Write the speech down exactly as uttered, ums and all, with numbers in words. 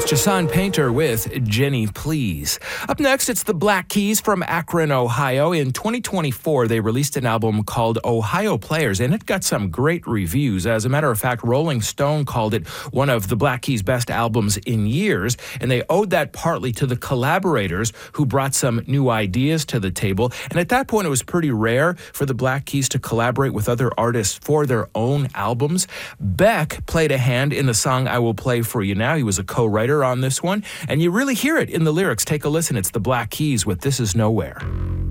Jason Painter with Jenny Please. Up next, it's the Black Keys from Akron, Ohio. In twenty twenty-four, they released an album called Ohio Players, and it got some great reviews. As a matter of fact, Rolling Stone called it one of the Black Keys' best albums in years, and they owed that partly to the collaborators who brought some new ideas to the table. And at that point, it was pretty rare for the Black Keys to collaborate with other artists for their own albums. Beck played a hand in the song I Will Play For You Now. He was a co-writer on this one, and you really hear it in the lyrics. Take a listen. It's the Black Keys with This Is Nowhere.